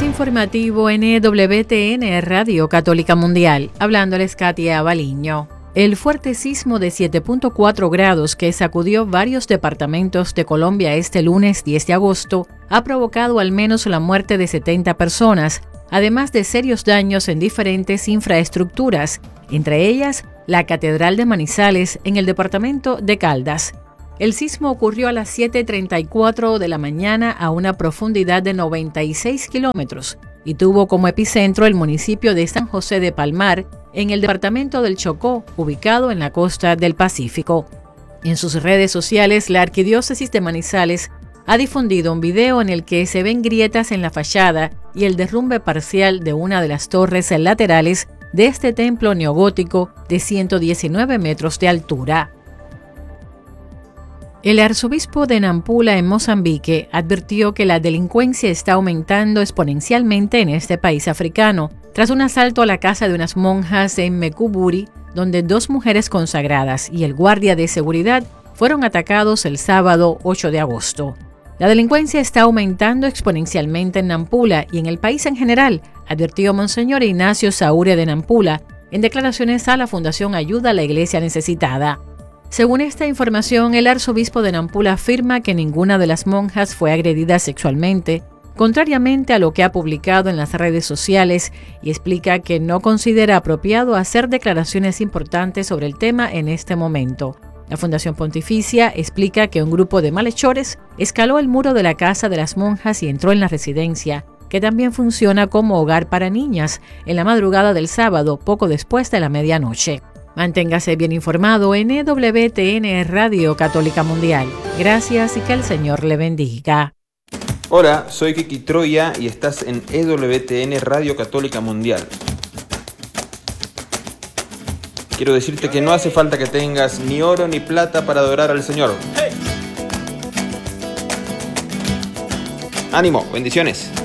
Avance informativo NWTN Radio Católica Mundial. Hablándoles Katia Baliño. El fuerte sismo de 7.4 grados que sacudió varios departamentos de Colombia este lunes 10 de agosto ha provocado al menos la muerte de 70 personas, además de serios daños en diferentes infraestructuras, entre ellas la Catedral de Manizales en el departamento de Caldas. El sismo ocurrió a las 7:34 de la mañana a una profundidad de 96 kilómetros y tuvo como epicentro el municipio de San José de Palmar, en el departamento del Chocó, ubicado en la costa del Pacífico. En sus redes sociales, la Arquidiócesis de Manizales ha difundido un video en el que se ven grietas en la fachada y el derrumbe parcial de una de las torres laterales de este templo neogótico de 119 metros de altura. El arzobispo de Nampula, en Mozambique, advirtió que la delincuencia está aumentando exponencialmente en este país africano, tras un asalto a la casa de unas monjas en Mekuburi, donde 2 mujeres consagradas y el guardia de seguridad fueron atacados el sábado 8 de agosto. La delincuencia está aumentando exponencialmente en Nampula y en el país en general, advirtió Monseñor Ignacio Saure de Nampula en declaraciones a la Fundación Ayuda a la Iglesia Necesitada. Según esta información, el arzobispo de Nampula afirma que ninguna de las monjas fue agredida sexualmente, contrariamente a lo que ha publicado en las redes sociales, y explica que no considera apropiado hacer declaraciones importantes sobre el tema en este momento. La Fundación Pontificia explica que un grupo de malhechores escaló el muro de la casa de las monjas y entró en la residencia, que también funciona como hogar para niñas, en la madrugada del sábado, poco después de la medianoche. Manténgase bien informado en EWTN Radio Católica Mundial. Gracias y que el Señor le bendiga. Hola, soy Kiki Troya y estás en EWTN Radio Católica Mundial. Quiero decirte que no hace falta que tengas ni oro ni plata para adorar al Señor. ¡Ánimo! Bendiciones.